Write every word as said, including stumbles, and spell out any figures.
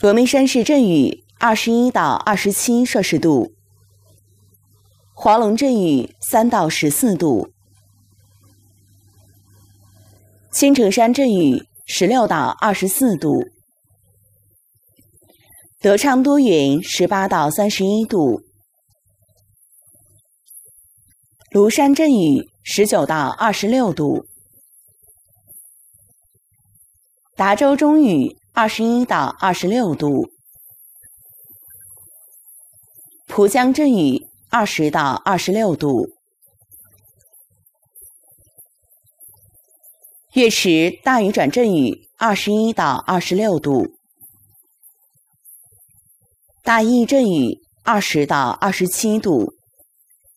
峨眉山市阵雨二十一到二十七摄氏度，黄龙阵雨三到十四度，青城山阵雨十六到二十四度，德昌多云十八到三十一度，庐山阵雨十九到二十六度，达州中雨二十一到二十六度，蒲江阵雨二十到二十六度，岳池大雨转阵雨二十一到二十六度，大邑阵雨二十到二十七度，